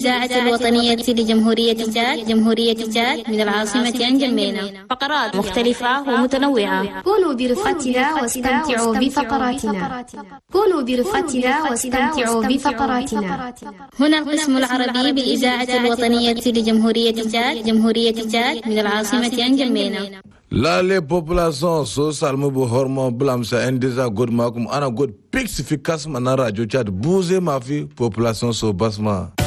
الإذاعة الوطنية لجمهورية تشاد جمهورية تشاد من العاصمة أنجمينا. فقرات مختلفة ومتنوعة. كونوا برفقتنا واستمتعوا بفقراتنا. كونوا برفقتنا واستمتعوا بفقراتنا. هنا القسم العربي بالإذاعة الوطنية لجمهورية تشاد جمهورية تشاد من العاصمة أنجمينا. La les populations sociales me bohormo blam sa endeza god makum ana god pixifikas manara jo chat bouger ma fi population so basma.